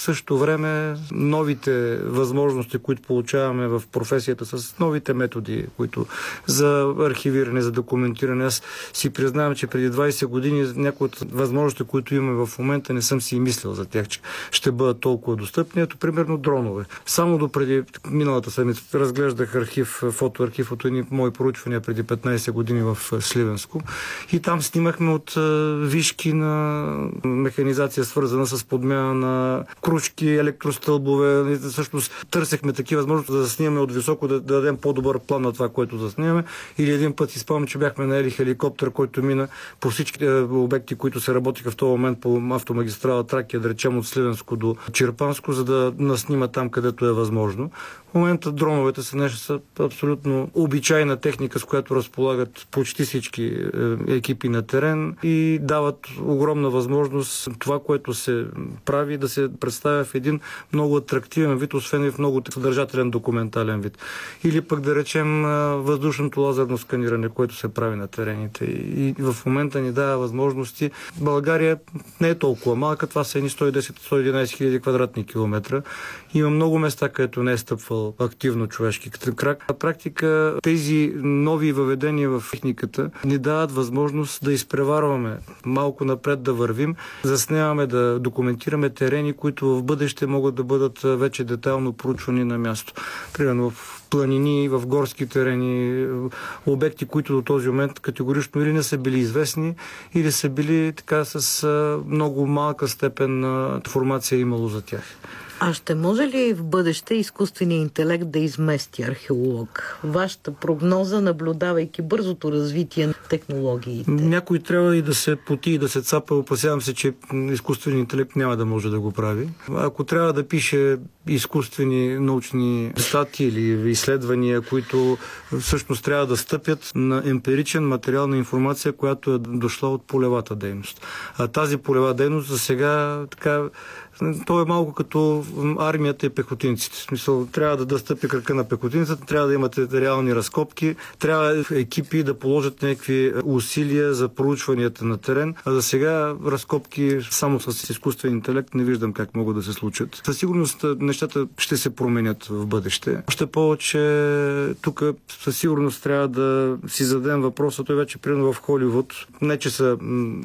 същото време новите възможности, които получаваме в професията с новите методи, които за архивиране, за документиране. Аз си признавам, че преди 20 години някои от възможности, които имаме в момента, не съм си и мислил за тях, че ще бъдат толкова достъпни. Ето, примерно, дронове. Само допреди миналата седмица разглеждах фотоархив от едни мои проучвания преди 15 години в Сливенско и там снимахме от вишки на механизация, свързана с подмяна на крушки, електростълбове. Всъщност търсехме такива възможности да снимаме от високо, да дадем по-добър план на това, което да снимаме. Или един път си спомням, че бяхме наели хеликоптер, който мина по всички обекти, които се работиха в този момент по автомагистрала Тракия, да речем от Сливенско до Чирпанско, за да наснима там, където е възможно. В момента дроновете са абсолютно обичайна техника, с която разполагат почти всички екипи на терен и дават огромна възможност това, което се прави, да се представя в един много атрактивен вид, освен и в много съдържателен документален вид. Или пък да речем въздушното лазерно сканиране, което се прави на терените. И в момента ни дава възможности. България не е толкова малка, това са едни 110-111 хиляди квадратни километра. Има много места, където не е стъпвал активно човешки крак. На практика тези нови въведения в техниката ни дават възможност да изпреварваме, малко напред да вървим, заснемаме, да документираме терени, които в бъдеще могат да бъдат вече детайлно проучвани на място. Примерно в планини, в горски терени, обекти, които до този момент категорично или не са били известни, или са били така с много малка степен на информация имало за тях. А ще може ли в бъдеще изкуственият интелект да измести археолог? Вашата прогноза, наблюдавайки бързото развитие на технологиите? Някой трябва и да се поти и да се цапа. Опасявам се, че изкуственият интелект няма да може да го прави. Ако трябва да пише изкуствени научни статии или изследвания, които всъщност трябва да стъпят на емпиричен материал на информация, която е дошла от полевата дейност. А тази полева дейност за сега така то е малко като армията и пехотинците. В смисъл, трябва да стъпи крака на пехотинцата, трябва да имате реални разкопки, трябва екипи да положат някакви усилия за проучванията на терен, а за сега разкопки само с изкуствен интелект не виждам как могат да се случат. Със сигурност нещата ще се променят в бъдеще. Още повече тук със сигурност трябва да си зададем въпроса, той вече примерно в Холивуд, не че са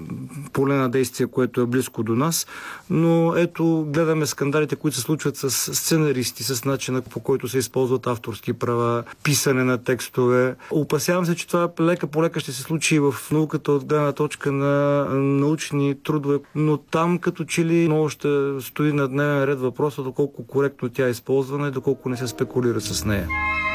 поле на действие, което е близко до нас, но ето гледаме скандалите, които се случват с сценаристи, с начина, по който се използват авторски права, писане на текстове. Опасявам се, че това лека по лека ще се случи и в науката от гледна точка на научни трудове, но там като че ли много ще стои на дневен ред въпроса доколко коректно тя е използвана и доколко не се спекулира с нея.